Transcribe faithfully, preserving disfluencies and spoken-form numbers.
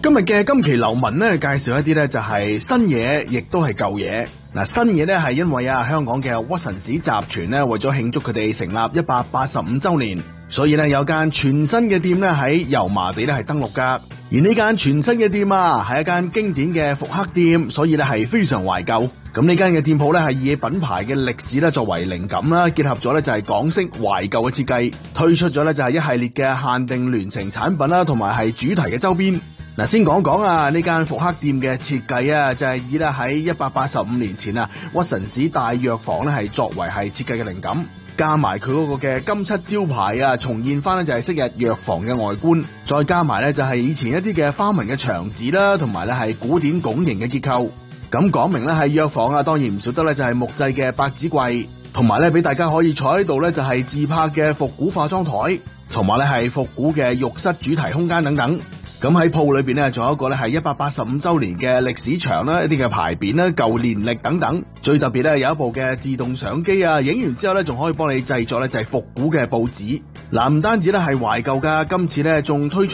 今日嘅今期流文咧，介紹一啲咧就係新嘢，亦都係舊嘢。嗱，新嘢咧係因為啊，香港嘅屈臣氏集團咧為咗慶祝佢哋成立一百八十五周年，所以咧有間全新嘅店咧喺油麻地咧係登陸噶。而呢間全新嘅店啊，係一間經典嘅復刻店，所以咧係非常懷舊。咁呢間嘅店鋪咧係以品牌嘅歷史咧作為靈感啦，結合咗咧就係港式懷舊嘅設計，推出咗咧就係一系列嘅限定聯程產品啦，同埋係主題嘅周邊。嗱，先講講啊呢間復刻店嘅設計啊，就係以咧喺一百八十五年前啊屈臣氏大藥房咧係作為係設計嘅靈感，加埋佢嗰個嘅金漆招牌啊，重現翻咧就係昔日藥房嘅外觀，再加埋咧就係以前一啲嘅花紋嘅牆紙啦，同埋咧係古典拱形嘅結構。咁講明咧係藥房啊，當然唔少得咧就係木製嘅百子櫃，同埋咧俾大家可以坐喺度咧就係自拍嘅復古化妝台，同埋咧係復古嘅浴室主題空間等等。咁喺鋪裏邊咧，仲有一個咧係一百八十五周年嘅歷史牆啦，一啲嘅牌匾啦、舊年曆等等。最特別咧有一部嘅自動相機啊，影完之後咧仲可以幫你製作咧就係復古嘅報紙。嗱，唔單止咧係懷舊噶，今次咧仲推出